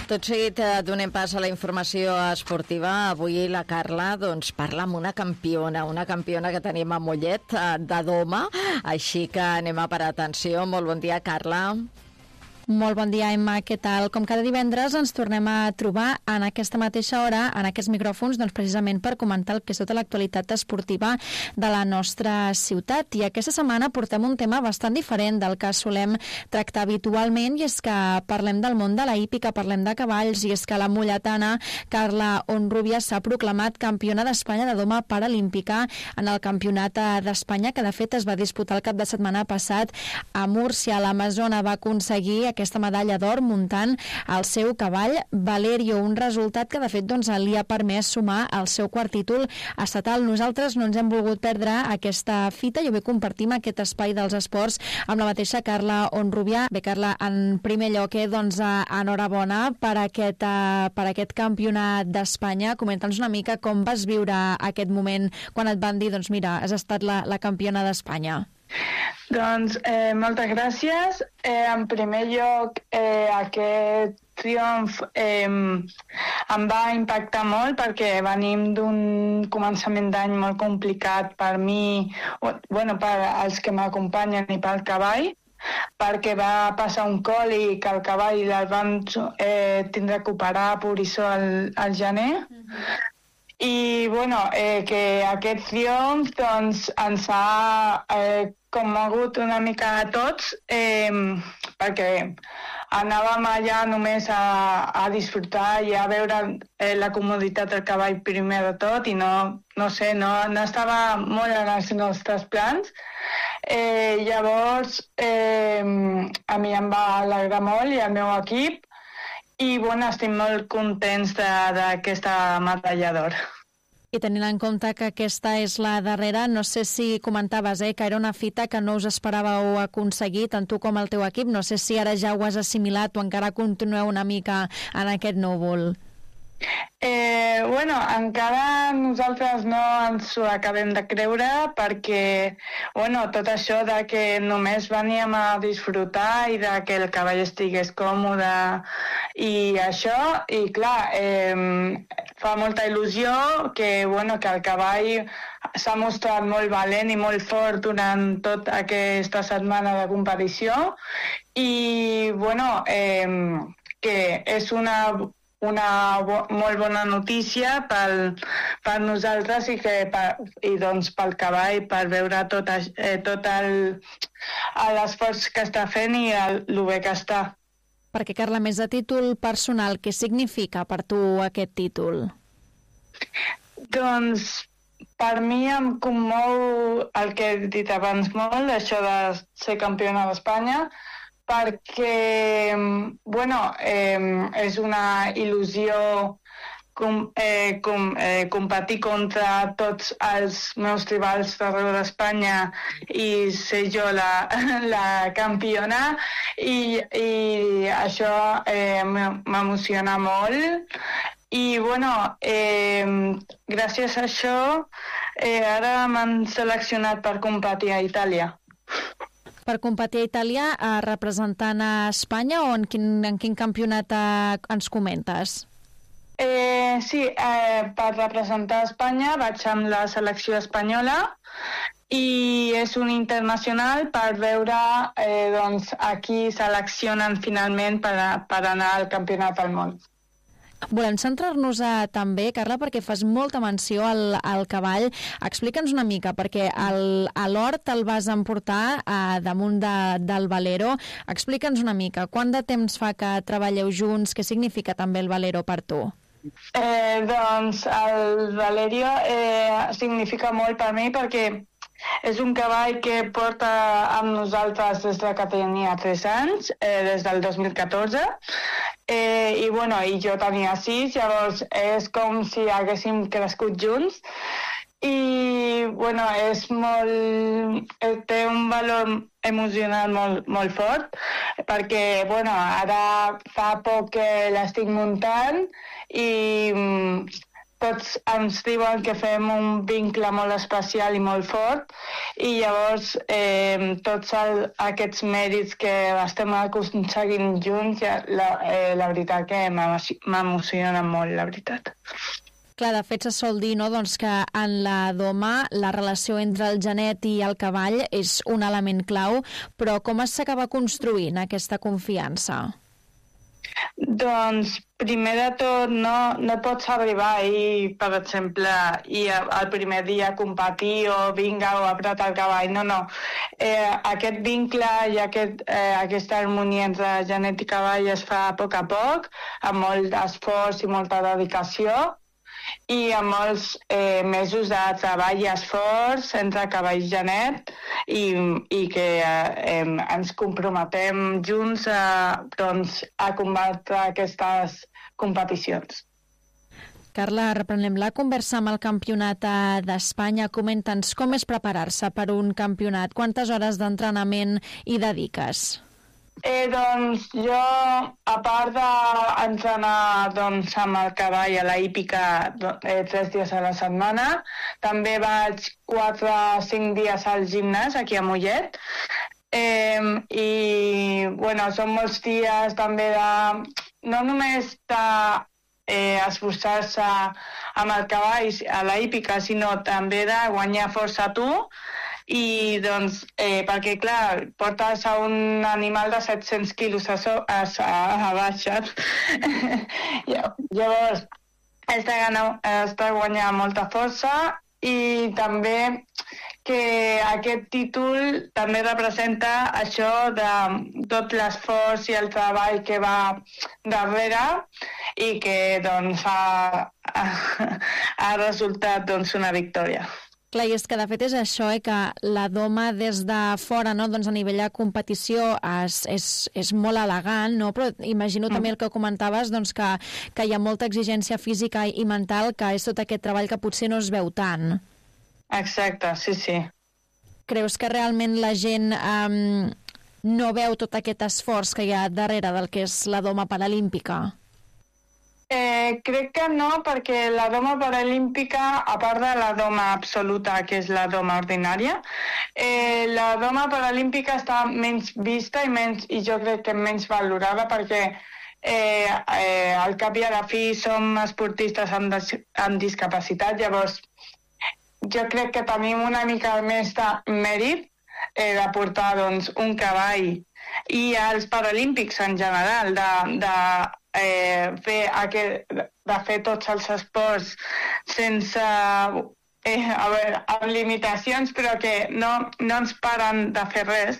Tot seguit donem pas a la informació esportiva. Avui la Carla parla amb una campiona que tenim a Mollet, de doma, així que anem a parar atenció. Molt bon dia, Carla. Molt bon dia, Emma, què tal? Com cada divendres ens tornem a trobar en aquesta mateixa hora, en aquests micròfons, precisament per comentar el que és tota l'actualitat esportiva de la nostra ciutat. I aquesta setmana portem un tema bastant diferent del que solem tractar habitualment, i és que parlem del món de la hípica, parlem de cavalls, i és que la molletana Carla Honrubia s'ha proclamat campiona d'Espanya de doma paralímpica en el Campionat d'Espanya, que de fet es va disputar el cap de setmana passat a Múrcia. L'amazona va aconseguir aquesta medalla d'or muntant el seu cavall Valerio, un resultat que de fet li ha permès sumar el seu quart títol estatal. Nosaltres no ens hem volgut perdre aquesta fita i avui compartim aquest espai dels esports amb la mateixa Carla Honrubia. Bé, Carla, en primer lloc, enhorabona per aquest campionat d'Espanya. Comenta'ns una mica com vas viure aquest moment quan et van dir, mira, has estat la campiona d'Espanya. Moltes gràcies. En primer lloc, aquest triomf em va impactar molt perquè venim d'un començament d'any molt complicat per mi, per als que m'acompanyen i pel cavall, perquè va passar un còlic que el cavall el vam tindre que operar a Porissó al gener. I que aquest triomf ens ha commogut una mica a tots, perquè anàvem allà només a disfrutar i a veure la comoditat del cavall primer de tot, i no estava molt en els nostres plans. Llavors a mi em va alegrar molt i al meu equip, i estic molt contents d'aquesta medalla d'or. I tenint en compte que aquesta és la darrera, no sé si comentaves que era una fita que no us esperàveu aconseguir, tant tu com el teu equip. No sé si ara ja ho has assimilat o encara continueu una mica en aquest núvol. Encara nosaltres no ens ho acabem de creure, perquè tot això de que només veníem a disfrutar i de que el cavall estigués còmode i això, i clar, fa molta il·lusió que el cavall s'ha mostrat molt valent i molt fort durant tota aquesta setmana de competició, i que és una molt bona notícia per nosaltres i pel cavall, per veure tot l'esforç que està fent i el bé que està. Perquè, Carla, més de títol personal, què significa per tu aquest títol? Per mi em commou el que he dit abans molt, això de ser campiona d'Espanya, perquè és una il·lusió competir contra tots els meus rivals d'arreu d'Espanya i ser jo la campiona, i això m'emociona molt. I gràcies a això ara m'han seleccionat per competir a Itàlia. Per competir a Itàlia, representant a Espanya, o en quin campionat ens comentes? Sí, per representar Espanya vaig amb la selecció espanyola, i és un internacional per veure a qui seleccionen finalment per anar al campionat del món. Volem centrar-nos també, Carla, perquè fas molta menció al cavall. Explica'ns una mica, perquè a l'hort te'l vas emportar damunt del Valero. Explica'ns una mica, quant de temps fa que treballeu junts? Què significa també el Valero per tu? El Valerio significa molt per mi, perquè és un cavall que porta amb nosaltres des que tenia 3 anys, des del 2014, i jo tenia 6, llavors és com si haguéssim crescut junts, i té un valor emocional molt fort, perquè ara fa poc que l'estic muntant, i tots ens diuen que fem un vincle molt especial i molt fort i llavors tots aquests mèrits que estem aconseguint junts, la veritat que m'emociona molt, la veritat. Clar, de fet se sol dir, no, doncs que en la doma la relació entre el genet i el cavall és un element clau, però com s'acaba construint aquesta confiança? Doncs, primer de tot, no pots arribar i, per exemple, el primer dia competir o vinga o apretar el cavall, no. Aquest vincle i aquesta harmonia entre genet i cavall es fa a poc, amb molt d'esforç i molta dedicació, i amb molts mesos de treball i esforç entre cavall i genet i que ens comprometem junts a combatre aquestes competicions. Carla, reprenem la conversa amb el Campionat d'Espanya. Comenta'ns com és preparar-se per un campionat. Quantes hores d'entrenament hi dediques? Doncs jo, a part d'entrenar amb el cavall a la hípica 3 dies a la setmana, també vaig 4 o 5 dies al gimnàs aquí a Mollet. Són molts dies també no només d'esforçar-se amb el cavall a la hípica, sinó també de guanyar força a tu. I doncs, perquè clar, portes a un animal de 700 quilos a baixes. Llavors, has de guanyar molta força i també que aquest títol també representa això de tot l'esforç i el treball que va darrere i que doncs ha resultat una victòria. Clar, i és que de fet és això, que la doma des de fora, no, doncs a nivell de competició és molt elegant, no? Però imagino també el que comentaves, doncs que hi ha molta exigència física i mental, que és tot aquest treball que potser no es veu tant. Exacte, sí. Creus que realment la gent no veu tot aquest esforç que hi ha darrere del que és la doma paralímpica? Crec que no, perquè la doma paralímpica, a part de la doma absoluta, que és la doma ordinària, la doma paralímpica està menys vista i jo crec que menys valorada perquè al cap i a la fi som esportistes amb discapacitat, llavors jo crec que tenim una mica més de mèrit de portar un cavall i els paralímpics en general de fer tots els esports sense amb limitacions, però que no ens paren de fer res.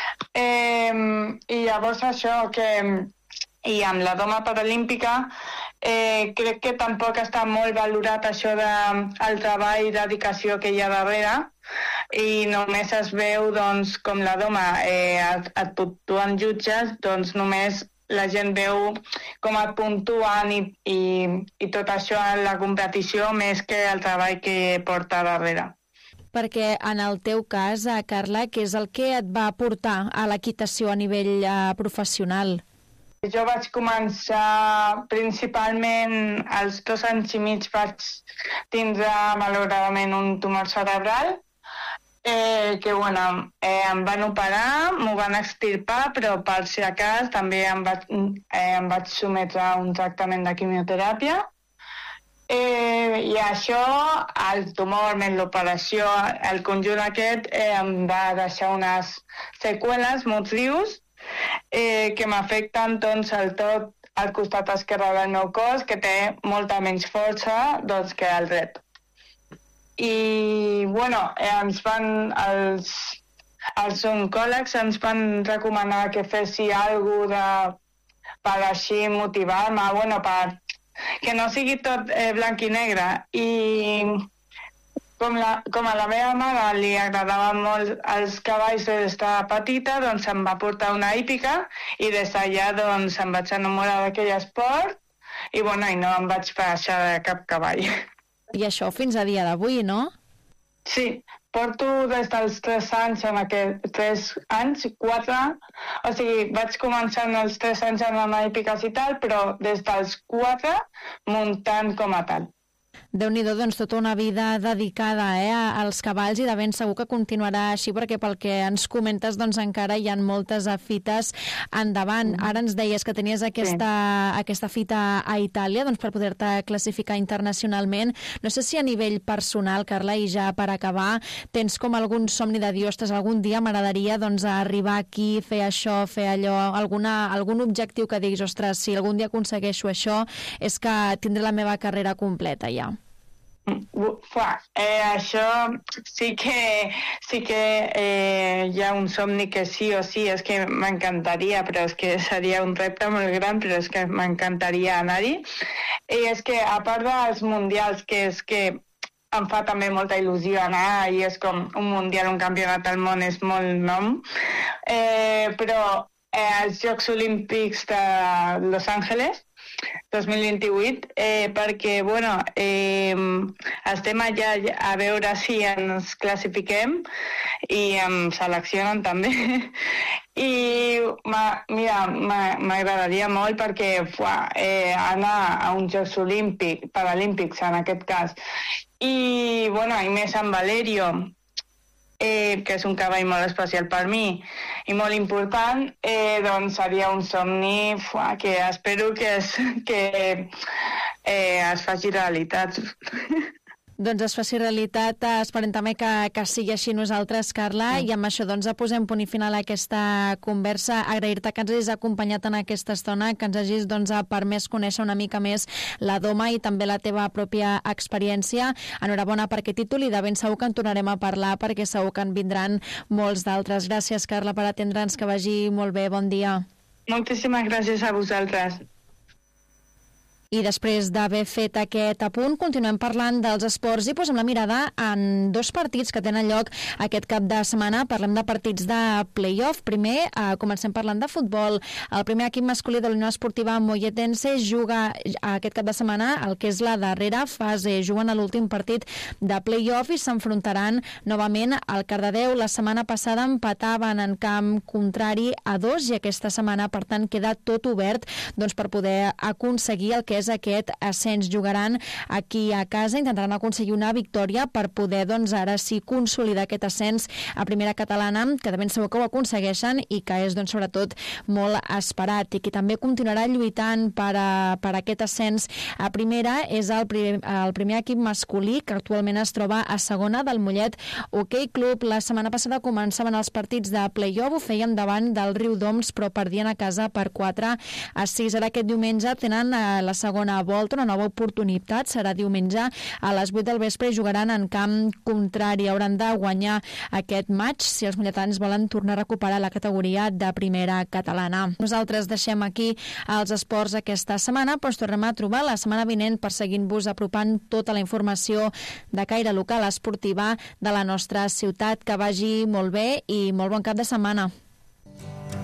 I llavors això i amb la doma paralímpica crec que tampoc està molt valorat això del treball i dedicació que hi ha darrere i només es veu com la doma et puntuen jutges, només la gent veu com et puntuen i tot això en la competició més que el treball que porta darrere. Perquè en el teu cas, Carla, què és el que et va portar a l'equitació a nivell professional? Jo vaig començar principalment als 2 anys i mig vaig tindre malauradament un tumor cerebral que em van operar, m'ho van extirpar, però per si a cas també em vaig sometre a un tractament de quimioteràpia. I això, el tumor més l'operació, el conjunt aquest em va deixar unes seqüeles motrius que m'afecten tot el costat esquerre del meu cos, que té molta menys força que el dret. I, ens van, els oncòlegs ens van recomanar que fessi alguna cosa per així motivar-me, per que no sigui tot blanc i negre. I com a la meva mare li agradaven molt els cavalls des de petita, em va portar una hípica i des d'allà em vaig enamorar d'aquell esport i no em vaig baixar de cap cavall. I això fins a dia d'avui, no? Sí, porto des dels 3 anys, 4, o sigui, vaig començar els 3 anys amb hípiques i tal, però des dels 4 muntant com a tal. Déu-n'hi-do, doncs tota una vida dedicada als cavalls i de ben segur que continuarà així perquè pel que ens comentes doncs encara hi ha moltes fites endavant. Ara ens deies que tenies aquesta fita a Itàlia doncs per poder-te classificar internacionalment. No sé si a nivell personal, Carla, i ja per acabar, tens com algun somni de dir, ostres, algun dia m'agradaria doncs arribar aquí, fer això, fer allò, algun objectiu que diguis, ostres, si algun dia aconsegueixo això és que tindré la meva carrera completa ja. Això sí que hi ha un somni que sí o sí, és que m'encantaria, però és que seria un repte molt gran, però és que m'encantaria anar-hi. I és que, a part dels mundials, que és que em fa també molta il·lusió anar, i és com un mundial, un campionat del món, és molt nom, però els Jocs Olímpics de Los Angeles 2028, perquè estem allà a veure si ens classifiquem i em seleccionen també. I mira, m'agradaria molt perquè anar a uns Jocs Paralímpics en aquest cas, i més amb Valerio, que és un cavall molt especial per mi i molt important, doncs seria un somni que espero que es faci realitat. Doncs es faci realitat, esperem també que sigui així nosaltres, Carla, i amb això doncs posem punt i final a aquesta conversa. Agrair-te que ens hagis acompanyat en aquesta estona, que ens hagis permès conèixer una mica més la Doma i també la teva pròpia experiència. Enhorabona per aquest títol i de ben segur que en tornarem a parlar perquè segur que en vindran molts d'altres. Gràcies, Carla, per atendre'ns, que vagi molt bé, bon dia. Moltíssimes gràcies a vosaltres. I després d'haver fet aquest apunt, continuem parlant dels esports i posem la mirada en dos partits que tenen lloc aquest cap de setmana. Parlem de partits de play-off. Primer, comencem parlant de futbol. El primer equip masculí de la Unió Esportiva Molletense juga aquest cap de setmana el que és la darrera fase. Juguen a l'últim partit de play-off i s'enfrontaran novament al Cardedeu. La setmana passada empataven en camp contrari a 2 i aquesta setmana, per tant, queda tot obert per poder aconseguir el que és aquest ascens. Jugaran aquí a casa, intentaran aconseguir una victòria per poder, ara sí, consolidar aquest ascens a primera catalana, que de ben segur que ho aconsegueixen i que és, sobretot, molt esperat. I qui també continuarà lluitant per aquest ascens a primera és el primer equip masculí, que actualment es troba a segona, del Mollet Hockey Club. La setmana passada començaven els partits de play-off, ho feien davant del Riudoms, però perdien a casa per 4-6. Ara aquest diumenge tenen la segona volta, una nova oportunitat. Serà diumenge a les 8 del vespre i jugaran en camp contrari. Hauran de guanyar aquest maig si els molletans volen tornar a recuperar la categoria de primera catalana. Nosaltres deixem aquí els esports aquesta setmana, però ens tornem a trobar la setmana vinent per seguir-vos apropant tota la informació de caire local esportiva de la nostra ciutat. Que vagi molt bé i molt bon cap de setmana.